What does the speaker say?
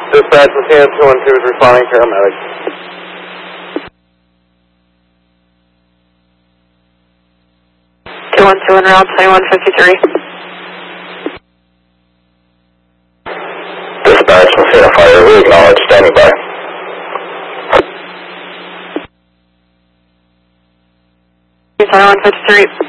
Dispatch, Messina 212 is responding, paramedic. 212 en route, 2153. Dispatch, Messina Fire, we acknowledge, standing by. Messina 153.